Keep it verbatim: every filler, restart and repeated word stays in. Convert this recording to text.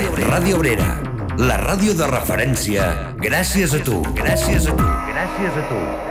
Ràdio Obrera, la ràdio de referència gràcies a tu, gràcies a tu, gràcies a tu.